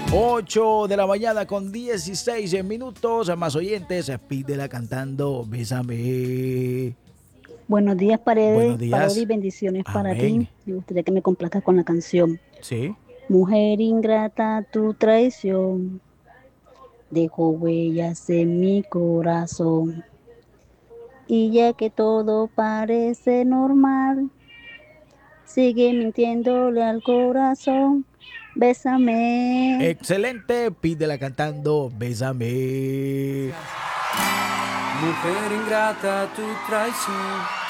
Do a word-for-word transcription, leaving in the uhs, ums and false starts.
ocho de la mañana con dieciséis minutos. Más oyentes, pídela cantando Bésame. Buenos días, Paredes, Buenos días. Parodi, bendiciones para ti. Amén. Me gustaría que me complazcas con la canción. Sí. Mujer ingrata, tu traición dejó huellas en mi corazón. Y ya que todo parece normal, sigue mintiéndole al corazón. Bésame. Excelente, pídela cantando Bésame. Mujer ingrata, tu traición